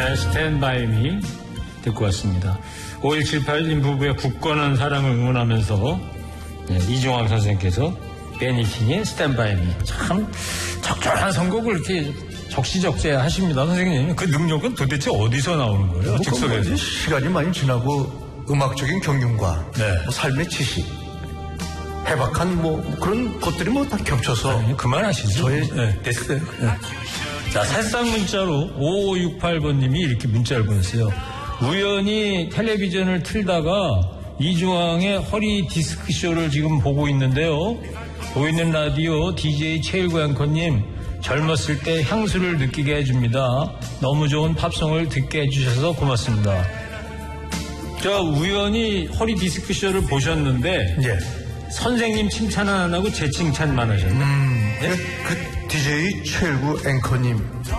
네, 스탠바이미 듣고 왔습니다. 5178님 부부의 굳건한 사랑을 응원하면서 이종황 선생님께서 베니킹의 스탠바이미 참 적절한 선곡을 이렇게 적시적소에 하십니다. 선생님 그 능력은 도대체 어디서 나오는 거예요? 즉석에서. 시간이 많이 지나고 음악적인 경륜과 삶의 지식 해박한 그런 것들이 다 겹쳐서 그만하시죠. 됐어요. 자, 새싹 문자로 5568번님이 이렇게 문자를 보냈어요. 우연히 텔레비전을 틀다가 이중황의 허리 디스크쇼를 지금 보고 있는데요. 보이는 라디오 DJ 최일구 앵커님 젊었을 때 향수를 느끼게 해줍니다. 너무 좋은 팝송을 듣게 해주셔서 고맙습니다. 저 우연히 허리 디스크쇼를 보셨는데 선생님 칭찬 안 하고 제 칭찬만 하셨네. 그 DJ 최일구 앵커님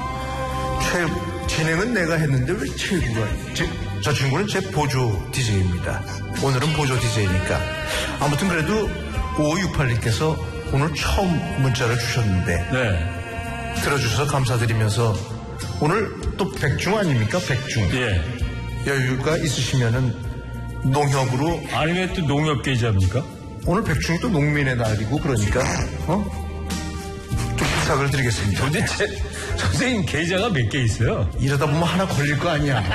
진행은 내가 했는데 왜 최일구가 저 친구는 제 보조 DJ입니다. 오늘은 보조 DJ니까. 아무튼 그래도 5568님께서 오늘 처음 문자를 주셨는데 들어주셔서 감사드리면서 오늘 또 백중 아닙니까? 백중. 여유가 있으시면은 농협으로. 아니 왜 또 농협 계좌입니까? 오늘 백중이 또 농민의 날이고 그러니까 좀 부탁을 드리겠습니다. 도대체 선생님 계좌가 몇 개 있어요? 이러다 보면 하나 걸릴 거 아니야.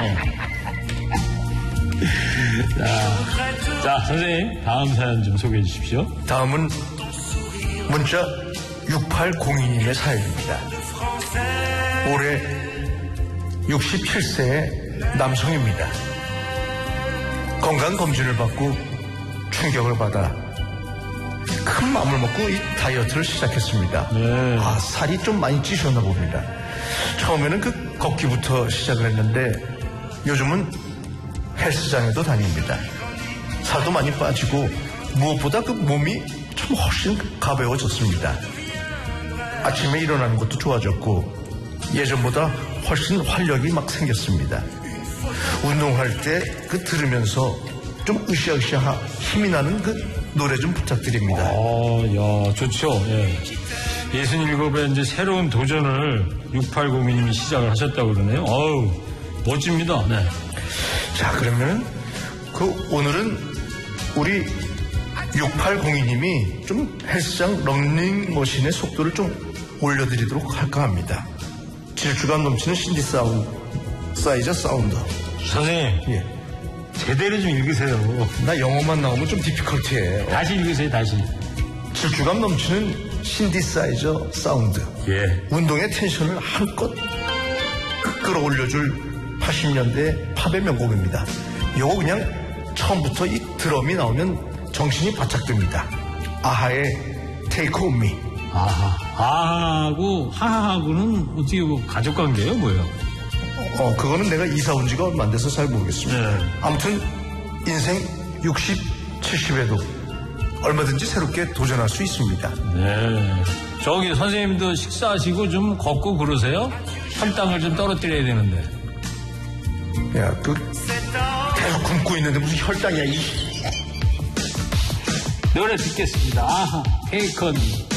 자, 선생님 다음 사연 좀 소개해 주십시오. 다음은 문자 6802님의 사연입니다. 올해 67세의 남성입니다. 건강검진을 받고 충격을 받아 큰 마음을 먹고 이 다이어트를 시작했습니다. 살이 좀 많이 찌셨나 봅니다. 처음에는 그 걷기부터 시작을 했는데 요즘은 헬스장에도 다닙니다. 살도 많이 빠지고 무엇보다 그 몸이 참 훨씬 가벼워졌습니다. 아침에 일어나는 것도 좋아졌고 예전보다 훨씬 활력이 막 생겼습니다. 운동할 때 그 들으면서 좀 으쌰으쌰 힘이 나는 그 노래 좀 부탁드립니다. 야, 좋죠. 67에 이제 새로운 도전을 6802님이 시작을 하셨다고 그러네요. 멋집니다. 자, 그러면은 오늘은 우리 6802님이 좀 헬스장 런닝머신의 속도를 좀 올려드리도록 할까 합니다. 질주감 넘치는 신디사이저 사운드. 선생님. 제대로 좀 읽으세요. 나 영어만 나오면 좀 디피컬트해. 다시 읽으세요, 다시. 질주감 넘치는 신디사이저 사운드. 운동의 텐션을 한껏 끌어올려줄 80년대 팝의 명곡입니다. 요거 그냥 처음부터 이 드럼이 나오면 정신이 바짝 듭니다. 아하의 Take On Me. 아하하고 하하하고는 어떻게 가족관계예요, 뭐예요? 그거는 내가 이사 온 지가 얼마 안 돼서 잘 모르겠습니다. 아무튼 인생 60, 70에도 얼마든지 새롭게 도전할 수 있습니다. 저기 선생님도 식사하시고 좀 걷고 그러세요? 혈당을 좀 떨어뜨려야 되는데. 야, 계속 굶고 있는데 무슨 혈당이야, 노래 듣겠습니다. 아하, 테이크 온 미.